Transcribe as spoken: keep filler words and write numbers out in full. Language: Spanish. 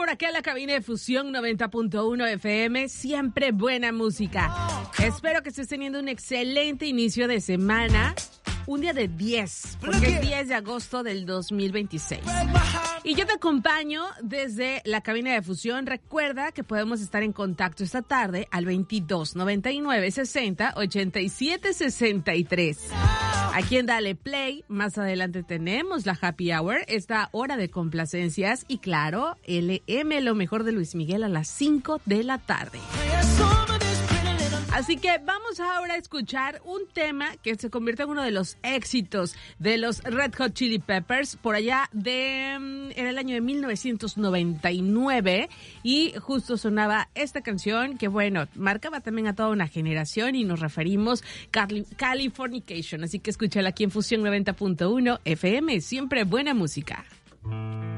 por acá en la cabina de Fusión noventa punto uno F M, siempre buena música. Espero que estés teniendo un excelente inicio de semana. Un día de diez, porque es diez de agosto del dos mil veintiséis. Y yo te acompaño desde la cabina de Fusión. Recuerda que podemos estar en contacto esta tarde al veintidós, noventa y nueve, sesenta, ochenta y siete, sesenta y tres. Aquí en Dale Play, más adelante tenemos la Happy Hour, esta hora de complacencias. Y claro, L M, lo mejor de Luis Miguel a las cinco de la tarde. Así que vamos ahora a escuchar un tema que se convierte en uno de los éxitos de los Red Hot Chili Peppers por allá de en el año de mil novecientos noventa y nueve, y justo sonaba esta canción que, bueno, marcaba también a toda una generación, y nos referimos a Californication. Así que escúchala aquí en Fusión noventa punto uno F M, siempre buena música.